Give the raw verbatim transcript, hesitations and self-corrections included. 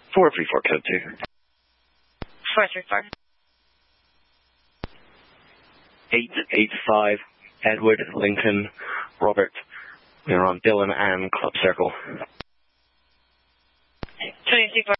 four three four, code two. four three four. eight eight five, Edward, Lincoln, Robert. We're on Dillon and Club Circle. three three four.